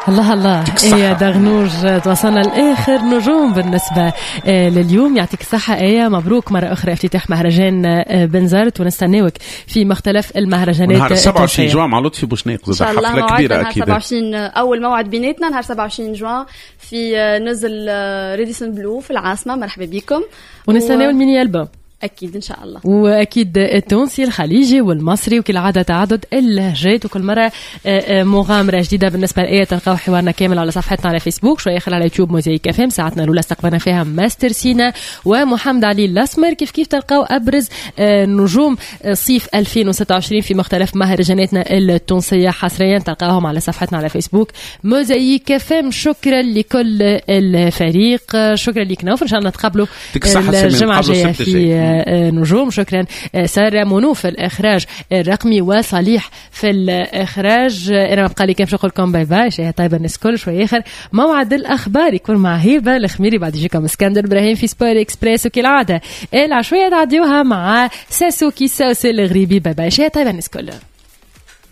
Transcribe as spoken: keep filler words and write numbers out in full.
الله الله. إيه يا دغنوج، توصلنا لآخر نجوم بالنسبة لليوم. يعطيك الصحة إيه، مبروك مرة أخرى افتتاح مهرجان بنزرت، ونستناوك في مختلف المهرجانات. نهار سبعة وعشرين جوان مع لطفي بوشناق، زاد حفلة كبيرة أكيد. سبعة وعشرين أول موعد بيناتنا نهار سبعة وعشرين جوان في نزل ريديسون بلو في العاصمة. مرحبا بكم، ونستناو و... الميني ألبوم أكيد إن شاء الله، وأكيد التونسي الخليجي والمصري، وكل عادة تعدد اللهجات، وكل مرة مغامرة جديدة بالنسبة لإيه. تلقاو حوارنا كامل على صفحتنا على فيسبوك، شوية آخر على يوتيوب موزايك اف ام. ساعتنا الأولى استقبلنا فيها ماستر سينا ومحمد علي الأسمر. كيف كيف تلقاو أبرز نجوم صيف ألفين وستة وعشرين في مختلف مهرجاناتنا التونسية حصريا، تلقاهم على صفحتنا على فيسبوك موزايك اف ام. شكرا لكل الفريق، شكرا لك نوف، إن شاء الله نتقابلوا الجمعة الجاية في نجوم. شكرا سارة منو في الإخراج الرقمي، وصليح في الإخراج. أنا ما بقى لي كيف نقول لكم باي باي، شيء طيب الناس كل شوي آخر موعد الأخبار يكون مع هبة الخميري، بعد يجيكم اسكندر إبراهيم في سبور إكسبريس، وكالعادة العشوية تعديوها مع ساسو كي ساوس الغريبي. باي باي، شيء طيب الناس كل.